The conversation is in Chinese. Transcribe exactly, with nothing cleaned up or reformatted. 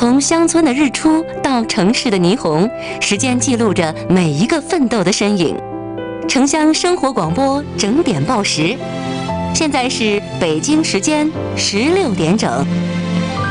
从乡村的日出到城市的霓虹，时间记录着每一个奋斗的身影。城乡生活广播整点报时，现在是北京时间十六点整。